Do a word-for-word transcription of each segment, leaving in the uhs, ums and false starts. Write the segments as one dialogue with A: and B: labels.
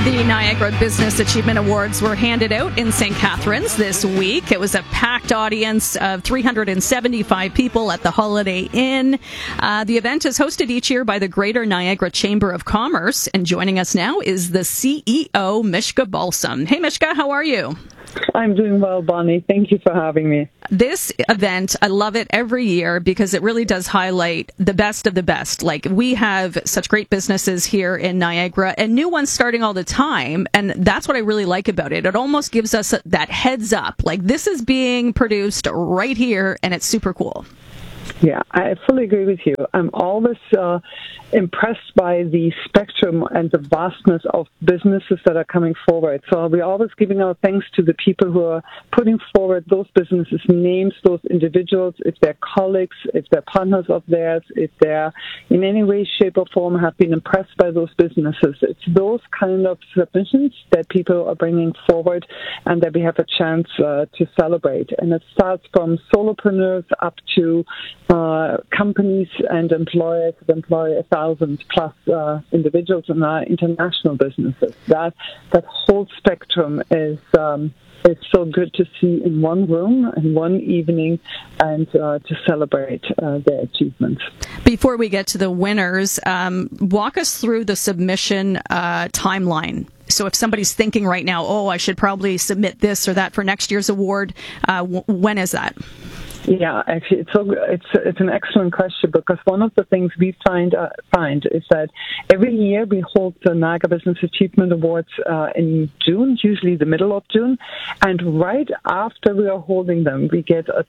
A: The Niagara Business Achievement Awards were handed out in Saint Catharines this week. It was a packed audience of three hundred seventy-five people at the Holiday Inn. Uh, the event is hosted each year by the Greater Niagara Chamber of Commerce. And joining us now is the C E O, Mishka Balsam. Hey, Mishka, how are you?
B: I'm doing well, Bonnie. Thank you for having me.
A: This event, I love it every year because it really does highlight the best of the best. Like, we have such great businesses here in Niagara and new ones starting all the time. And that's what I really like about it. It almost gives us that heads up. Like, this is being produced right here and it's super cool.
B: Yeah, I fully agree with you. I'm always uh, impressed by the spectrum and the vastness of businesses that are coming forward. So we're always giving our thanks to the people who are putting forward those businesses' names, those individuals, if they're colleagues, if they're partners of theirs, if they're in any way, shape, or form have been impressed by those businesses. It's those kind of submissions that people are bringing forward and that we have a chance uh, to celebrate. And it starts from solopreneurs up to Uh, companies and employers that employ a thousand plus uh, individuals in our international businesses. That that whole spectrum is um, is so good to see in one room in one evening and uh, to celebrate uh, their achievements.
A: Before we get to the winners, um, walk us through the submission uh, timeline. So if somebody's thinking right now, oh, I should probably submit this or that for next year's award, uh, w- when is that?
B: Yeah, actually, it's so, it's it's an excellent question because one of the things we find uh, find is that every year we hold the Niagara Business Achievement Awards uh, in June, usually the middle of June, and right after we are holding them, we get a,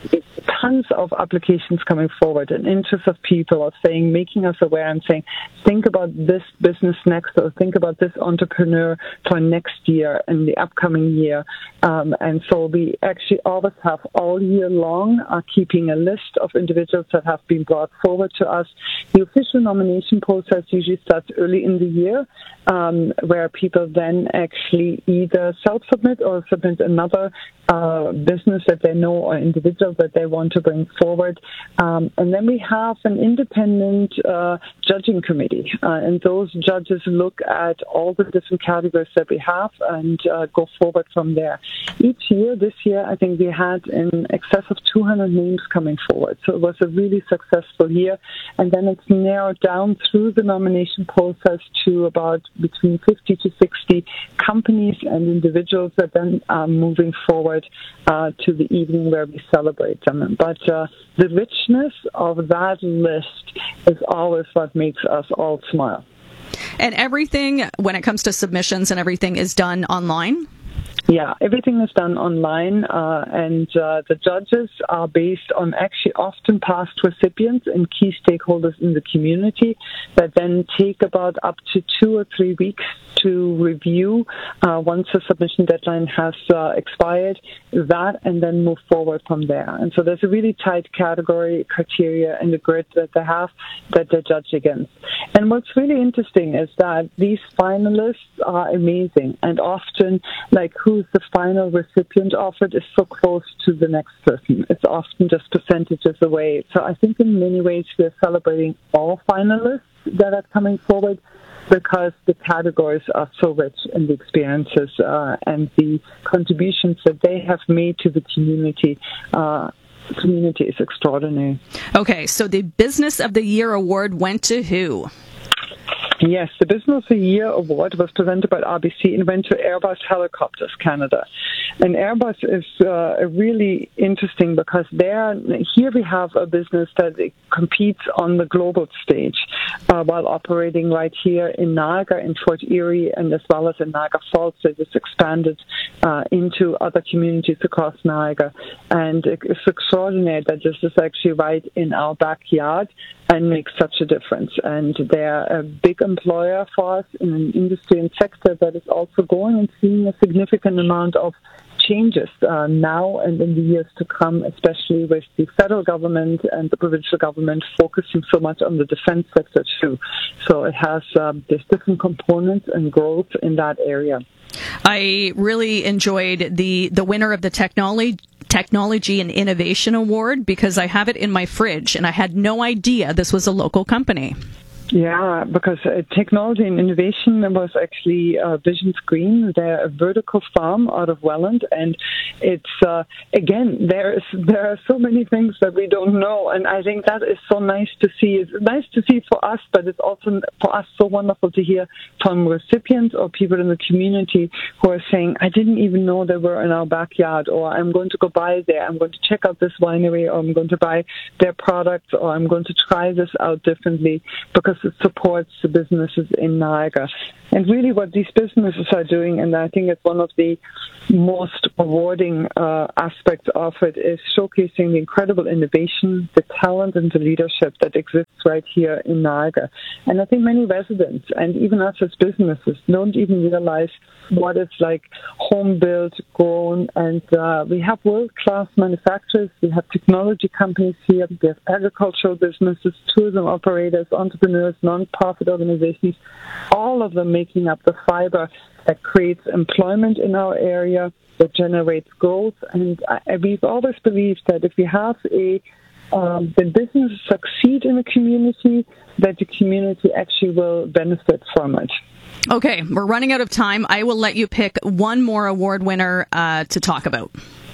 B: tons of applications coming forward, and interest of people are saying, making us aware and saying, think about this business next, or think about this entrepreneur for next year and the upcoming year, um, and so we actually always have all year long are keeping a list of individuals that have been brought forward to us. The official nomination process usually starts early in the year, um, where people then actually either self-submit or submit another uh, business that they know or individual that they want to bring forward. Um, and then we have an independent uh, judging committee, uh, and those judges look at all the different categories that we have and uh, go forward from there. Each year, this year, I think we had in excess of two hundred names coming forward. So it was a really successful year. And then it's narrowed down through the nomination process to about between fifty to sixty companies and individuals that then are moving forward uh, to the evening where we celebrate them. But uh, the richness of that list is always what makes us all smile.
A: And everything, when it comes to submissions and everything, is done online?
B: Yeah, everything is done online, uh, and uh, the judges are based on actually often past recipients and key stakeholders in the community that then take about up to two or three weeks to review uh, once the submission deadline has uh, expired, that, and then move forward from there. And so there's a really tight category criteria in the grid that they have that they judge against. And what's really interesting is that these finalists are amazing, and often, like, who's the final recipient of it is so close to the next person. It's often just percentages away. So I think in many ways we're celebrating all finalists that are coming forward because the categories are so rich in the experiences uh, and the contributions that they have made to the community. Uh, community is extraordinary.
A: Okay, so the Business of the Year award went to who?
B: Yes, the Business of the Year award was presented by R B C and went to Airbus Helicopters Canada. And Airbus is uh, really interesting because there, here we have a business that competes on the global stage uh, while operating right here in Niagara, in Fort Erie, and as well as in Niagara Falls. It is expanded uh, into other communities across Niagara. And it's extraordinary that this is actually right in our backyard and makes such a difference. And they're a big employer for us in an industry and sector that is also going and seeing a significant amount of changes uh, now and in the years to come, especially with the federal government and the provincial government focusing so much on the defense sector too. So it has um, there's different components and growth in that area.
A: I really enjoyed the, the winner of the technology Technology and Innovation Award because I have it in my fridge and I had no idea this was a local company.
B: Yeah, because uh, technology and innovation was actually uh, Vision Screen. They're a vertical farm out of Welland, and it's uh, again there is there are so many things that we don't know, and I think that is so nice to see. It's nice to see for us, but it's also for us so wonderful to hear from recipients or people in the community who are saying, "I didn't even know they were in our backyard," or "I'm going to go by there. I'm going to check out this winery, or I'm going to buy their products, or I'm going to try this out differently," because it supports the businesses in Niagara. And really what these businesses are doing, and I think it's one of the most rewarding uh, aspects of it, is showcasing the incredible innovation, the talent and the leadership that exists right here in Niagara. And I think many residents, and even us as businesses, don't even realize what it's like home-built, grown, and uh, we have world-class manufacturers, we have technology companies here, we have agricultural businesses, tourism operators, entrepreneurs, non-profit organizations, all of them making up the fiber that creates employment in our area, that generates growth. And I, we've always believed that if we have a um, the businesses succeed in a community, that the community actually will benefit from it.
A: Okay, we're running out of time. I will let you pick one more award winner uh, to talk about.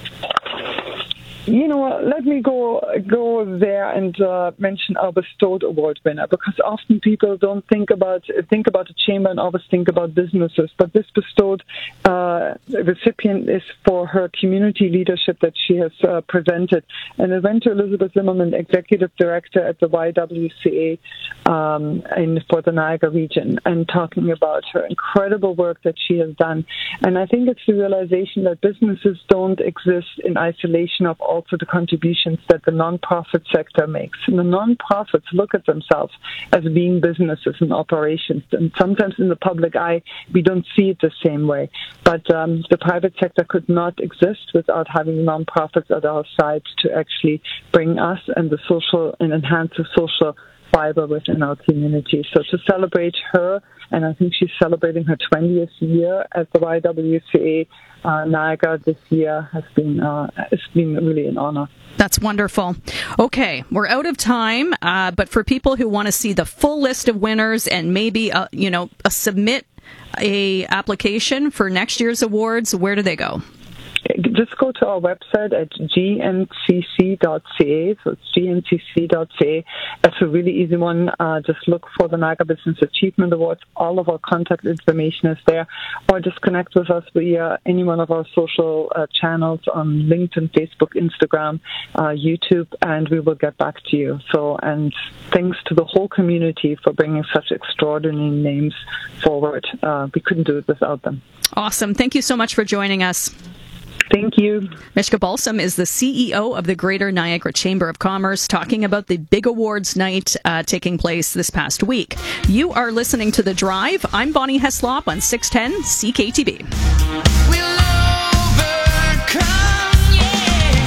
B: You know what, let me go go there and uh, mention our Bestowed Award winner, because often people don't think about think about the chamber and always think about businesses. But this Bestowed uh, recipient is for her community leadership that she has uh, presented. And it went to Elizabeth Zimmerman, Executive Director at the Y W C A um, in, for the Niagara region, and talking about her incredible work that she has done. And I think it's the realization that businesses don't exist in isolation of also the contributions that the non-profit sector makes. And the non-profits look at themselves as being businesses and operations. And sometimes in the public eye, we don't see it the same way. But um, the private sector could not exist without having non-profits at our side to actually bring us and the social and enhance the social fiber within our community. So to celebrate her, and I think she's celebrating her twentieth year at the Y W C A uh, Niagara this year, has been uh, it's been really an honor.
A: That's wonderful. Okay, we're out of time, uh, but for people who want to see the full list of winners and maybe uh, you know a submit a application for next year's awards, where do they go?
B: Just go to our website at g n c c dot c a, so it's g n c c dot c a. That's a really easy one. Uh, just look for the Niagara Business Achievement Awards. All of our contact information is there. Or just connect with us via any one of our social uh, channels on LinkedIn, Facebook, Instagram, uh, YouTube, and we will get back to you. So, and thanks to the whole community for bringing such extraordinary names forward. Uh, we couldn't do it without them.
A: Awesome. Thank you so much for joining us.
B: Thank you.
A: Mishka Balsam is the C E O of the Greater Niagara Chamber of Commerce, talking about the big awards night uh, taking place this past week. You are listening to The Drive. I'm Bonnie Heslop on six ten C K T B. We'll overcome,
C: yeah.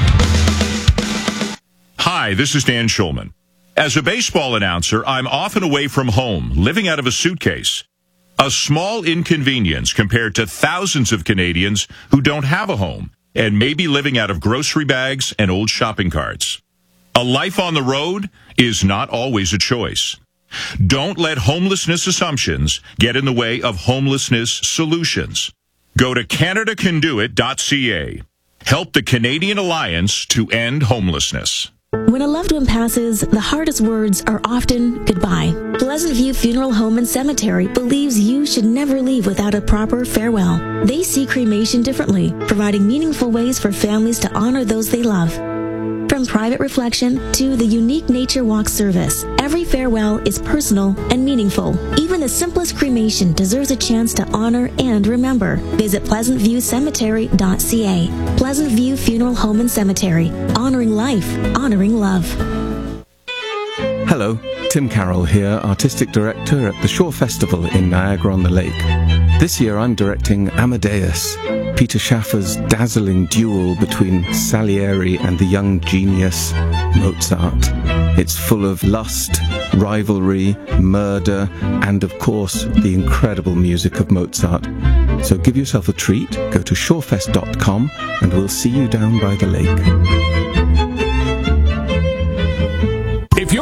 C: Hi, this is Dan Schulman. As a baseball announcer, I'm often away from home, living out of a suitcase. A small inconvenience compared to thousands of Canadians who don't have a home and may be living out of grocery bags and old shopping carts. A life on the road is not always a choice. Don't let homelessness assumptions get in the way of homelessness solutions. Go to canada can do it dot c a. Help the Canadian Alliance to end homelessness.
D: When a loved one passes, the hardest words are often goodbye. Pleasant View Funeral Home and Cemetery believes you should never leave without a proper farewell. They see cremation differently, providing meaningful ways for families to honor those they love. From private reflection to the unique nature walk service, every farewell is personal and meaningful. Even the simplest cremation deserves a chance to honor and remember. Visit pleasant view cemetery dot c a. Pleasant View Funeral Home and Cemetery. Honoring life, honoring love.
E: Hello, Tim Carroll here, Artistic Director at the Shore Festival in Niagara-on-the-Lake. This year I'm directing Amadeus, Peter Schaffer's dazzling duel between Salieri and the young genius Mozart. It's full of lust, rivalry, murder, and of course the incredible music of Mozart. So give yourself a treat, go to shorefest dot com and we'll see you down by the lake.
F: If your air conditioning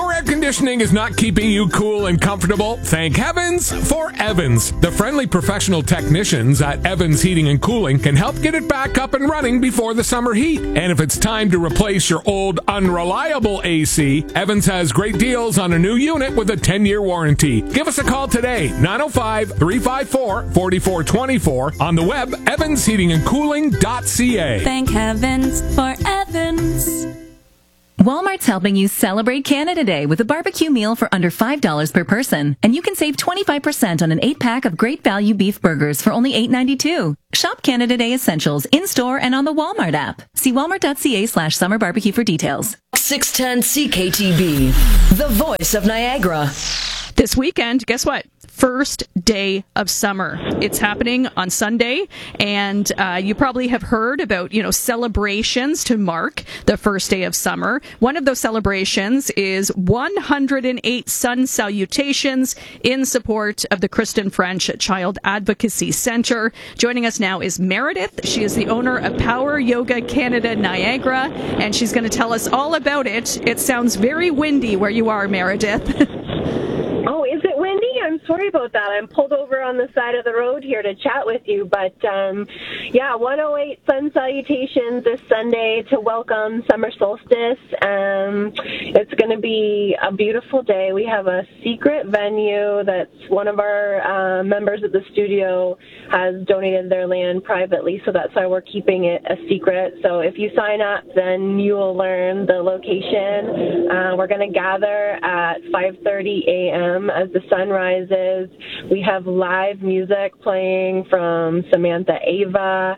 F: conditioning is not keeping you cool and comfortable? Thank heavens for Evans. The friendly professional technicians at Evans Heating and Cooling can help get it back up and running before the summer heat. And if it's time to replace your old unreliable A C, Evans has great deals on a new unit with a ten-year warranty. Give us a call today, nine oh five, three five four, four four two four, on the web, evans heating and cooling dot c a.
G: Thank heavens for Evans.
H: Walmart's helping you celebrate Canada Day with a barbecue meal for under five dollars per person. And you can save twenty-five percent on an eight-pack of great value beef burgers for only eight ninety-two. Shop Canada Day essentials in-store and on the Walmart app. See walmart.ca slash summer barbecue for details.
I: six ten C K T B, the voice of Niagara.
A: This weekend, guess what? First day of summer. It's happening on Sunday, and uh, you probably have heard about, you know, celebrations to mark the first day of summer. One of those celebrations is one hundred eight sun salutations in support of the Kristen French Child Advocacy Centre. Joining us now is Meredith. She is the owner of Power Yoga Canada Niagara, and she's going to tell us all about it. It sounds very windy where you are, Meredith.
J: Oh, is it windy? I'm sorry about that. I'm pulled over on the side of the road here to chat with you. But, um, yeah, one oh eight sun salutations this Sunday to welcome summer solstice. Um, it's going to be a beautiful day. We have a secret venue that's one of our uh, members of the studio has donated their land privately, so that's why we're keeping it a secret. So if you sign up, then you will learn the location. Uh, we're going to gather at five thirty a.m. as the sun rises. We have live music playing from Samantha Ava,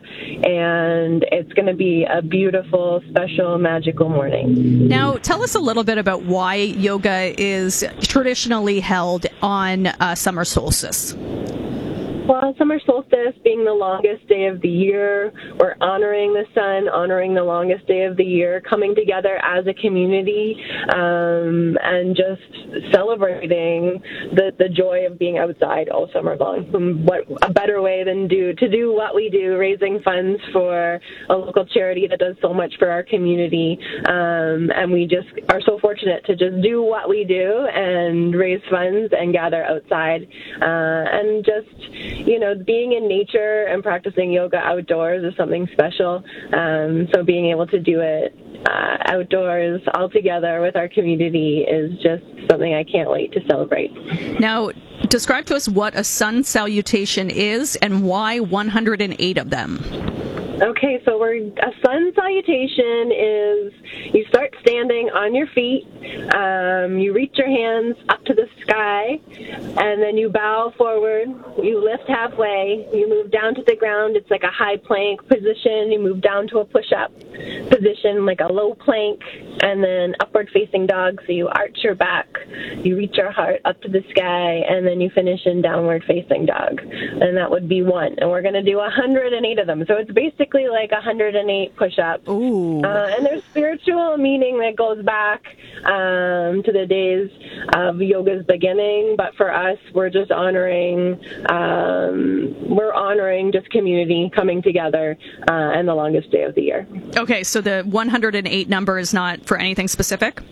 J: and it's going to be a beautiful, special, magical morning.
A: Now, tell us a little bit about why yoga is traditionally held on uh, summer solstice.
J: Well, summer solstice being the longest day of the year, we're honoring the sun, honoring the longest day of the year, coming together as a community, um, and just celebrating the, the joy of being outside all summer long. What a better way than do to do what we do, raising funds for a local charity that does so much for our community. Um, and we just are so fortunate to just do what we do and raise funds and gather outside, uh, and just, you know, being in nature and practicing yoga outdoors is something special. Um, so being able to do it uh, outdoors all together with our community is just something I can't wait to celebrate.
A: Now, describe to us what a sun salutation is and why one hundred eight of them.
J: Okay, so we're, a sun salutation is you start standing on your feet, um, you reach your hands up to the sky, and then you bow forward, you lift halfway, you move down to the ground, it's like a high plank position, you move down to a push-up position, like a low plank, and then upward facing dog, so you arch your back, you reach your heart up to the sky, and then you finish in downward facing dog, and that would be one, and we're going to do one hundred eight of them, so it's basically like one hundred eight push-ups.
A: Ooh.
J: Uh, and there's spiritual meaning that goes back um, to the days of yoga's beginning, but for us, we're just honoring, um, we're honoring just community coming together uh, and the longest day of the year.
A: Okay, so the one hundred eight number is not for anything specific?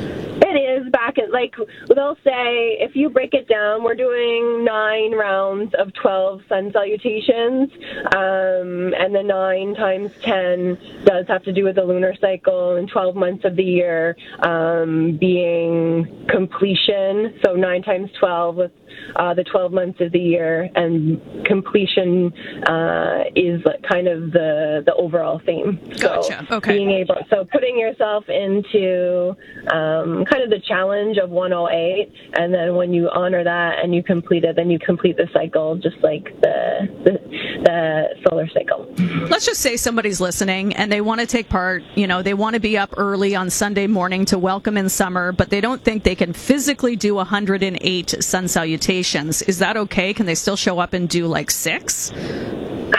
J: It is back at, like, they'll say, if you break it down, we're doing nine rounds of twelve sun salutations, um, and the nine times ten does have to do with the lunar cycle and twelve months of the year um, being completion, so nine times twelve with uh, the twelve months of the year, and completion uh, is kind of the, the overall theme.
A: Gotcha.
J: So
A: okay.
J: Being able, so putting yourself into um, kind of the challenge of one oh eight, and then when you honor that and you complete it, then you complete the cycle, just like the the, the solar cycle.
A: Let's just say somebody's listening and they want to take part, you know, they want to be up early on Sunday morning to welcome in summer, but they don't think they can physically do one hundred eight sun salutations. Is that okay? Can they still show up and do like six?
J: Absolutely.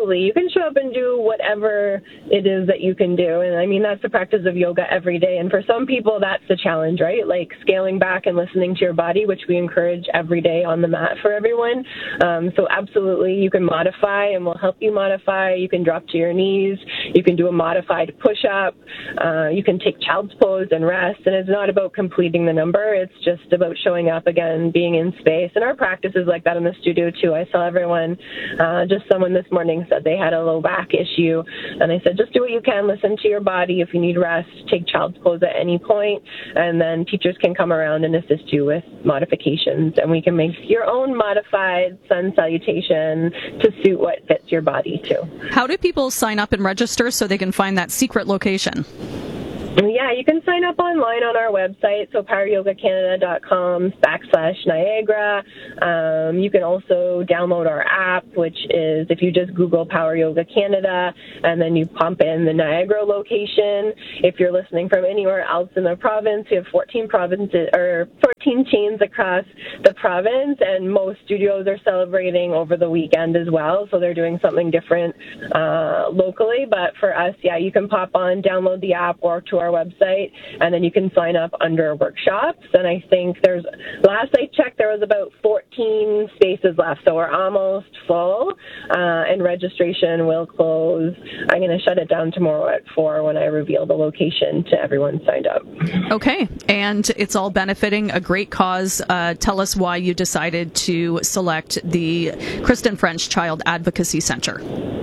J: absolutely. You can show up and do whatever it is that you can do. And I mean, that's the practice of yoga every day. And for some people, that's the challenge, right? Like scaling back and listening to your body, which we encourage every day on the mat for everyone. Um, so absolutely, you can modify, and we'll help you modify. You can drop to your knees. You can do a modified push-up. Uh, you can take child's pose and rest. And it's not about completing the number. It's just about showing up again, being in space. And our practice is like that in the studio, too. I saw everyone, uh, just someone this morning said they had a low back issue. And I said, just do what you can. Listen to your body. If you need rest, take child's pose at any point. And then teachers can come around and assist you with modifications. And we can make your own modified sun salutation to suit what fits your body, too.
A: How do people sign up and register so they can find that secret location?
J: Yeah, you can sign up online on our website, so power yoga canada dot com backslash Niagara. Um, you can also download our app, which is if you just Google Power Yoga Canada, and then you pump in the Niagara location. If you're listening from anywhere else in the province, we have fourteen provinces or fourteen chains across the province, and most studios are celebrating over the weekend as well, so they're doing something different uh, locally. But for us, yeah, you can pop on, download the app, or to our website, and then you can sign up under workshops. And I think there's, last I checked, there was about fourteen spaces left, so we're almost full, uh, and registration will close. I'm going to shut it down tomorrow at four when I reveal the location to everyone signed up.
A: Okay, and it's all benefiting a great cause. Uh, tell us why you decided to select the Kristen French Child Advocacy Center.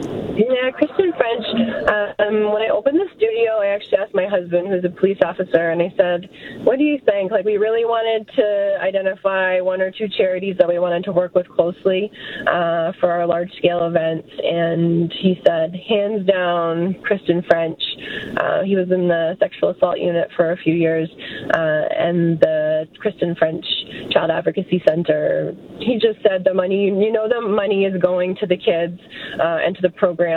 J: Yeah, Kristen French, um, when I opened the studio, I actually asked my husband, who's a police officer, and I said, what do you think? Like, we really wanted to identify one or two charities that we wanted to work with closely uh, for our large-scale events, and he said, hands down, Kristen French. Uh, he was in the sexual assault unit for a few years, uh, and the Kristen French Child Advocacy Center, he just said the money, you know, the money is going to the kids uh, and to the programs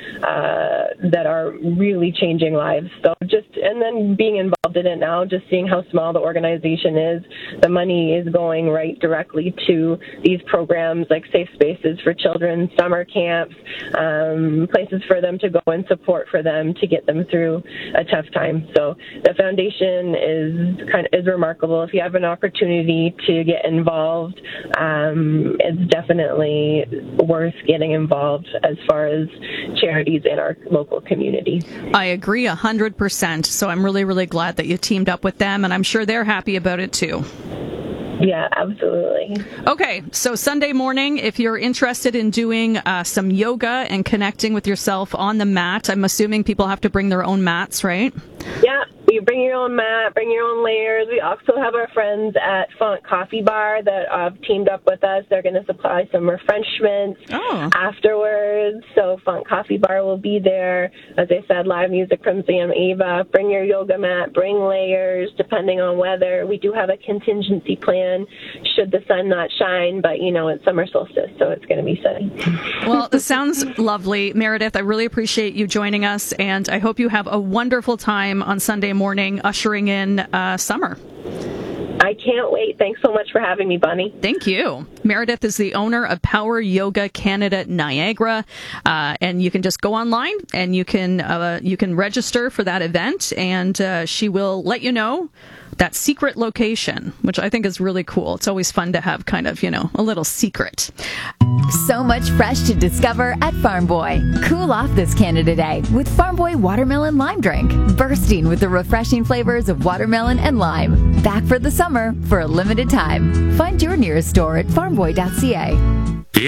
J: uh, that are really changing lives. So just, and then being involved in it now, just seeing how small the organization is, the money is going right directly to these programs like Safe Spaces for Children, summer camps, um, places for them to go and support for them to get them through a tough time. So the foundation is kind of is remarkable. If you have an opportunity to get involved, um, it's definitely worth getting involved as far as charities in our local community.
A: I agree one hundred percent. So I'm really, really glad that you teamed up with them, and I'm sure they're happy about it too.
J: Yeah, absolutely.
A: Okay, so Sunday morning, if you're interested in doing uh, some yoga and connecting with yourself on the mat, I'm assuming people have to bring their own mats, right?
J: Yeah, you bring your own mat, bring your own layers. We also have our friends at Font Coffee Bar that have uh, teamed up with us. They're going to supply some refreshments oh. afterwards. So Font Coffee Bar will be there. As I said, live music from Sam Ava. Bring your yoga mat, bring layers, depending on weather. We do have a contingency plan should the sun not shine, but, you know, it's summer solstice, so it's going to be sunny.
A: Well, this sounds lovely. Meredith, I really appreciate you joining us, and I hope you have a wonderful time on Sunday morning ushering in uh, summer.
J: I can't wait. Thanks so much for having me, Bunny.
A: Thank you. Meredith is the owner of Power Yoga Canada Niagara, uh, and you can just go online and you can uh, you can register for that event, and uh, she will let you know that secret location, which I think is really cool. It's always fun to have kind of, you know, a little secret.
K: So much fresh to discover at Farm Boy. Cool off this Canada Day with Farm Boy Watermelon Lime Drink, bursting with the refreshing flavors of watermelon and lime. Back for the summer for a limited time. Find your nearest store at farm boy dot c a.